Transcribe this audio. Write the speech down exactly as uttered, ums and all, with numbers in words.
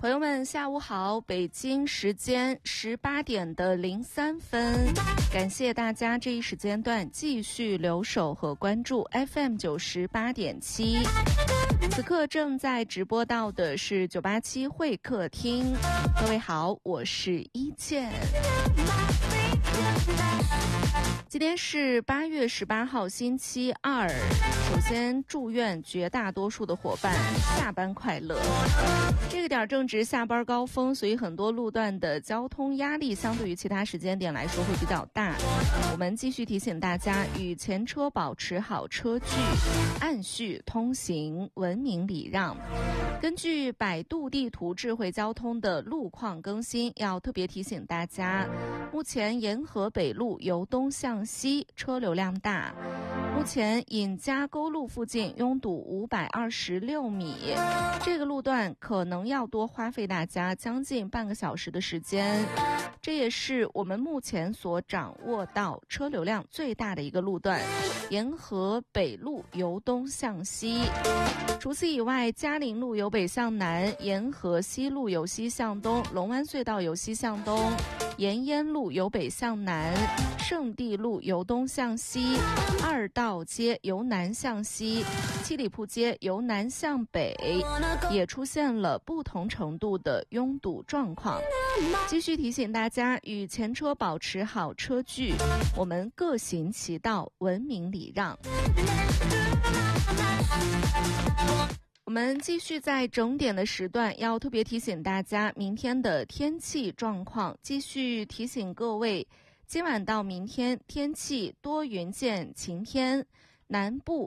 朋友们下午好，北京时间十八点的零三分，感谢大家这一时间段继续留守和关注 F M 九十八点七。此刻正在直播到的是九八七会客厅，各位好，我是一倩。今天是八月十八号星期二，首先祝愿绝大多数的伙伴下班快乐。这个点正值下班高峰，所以很多路段的交通压力相对于其他时间点来说会比较大。我们继续提醒大家，与前车保持好车距，按序通行，文明礼让。根据百度地图智慧交通的路况更新，要特别提醒大家，目前沿河北路由东向西车流量大，目前尹家沟路附近拥堵五百二十六米，这个路段可能要多花费大家将近半个小时的时间，这也是我们目前所掌握到车流量最大的一个路段，沿河北路由东向西。除此以外，嘉陵路由北向南，沿河西路由西向东，龙湾隧道由西向东，沿烟路由北向南，圣地路由东向西，二道街由南向西，七里铺街由南向北，也出现了不同程度的拥堵状况。继续提醒大家，与前车保持好车距，我们各行其道，文明礼让。我们继续在整点的时段，要特别提醒大家明天的天气状况。继续提醒各位，今晚到明天天气多云见晴天，南部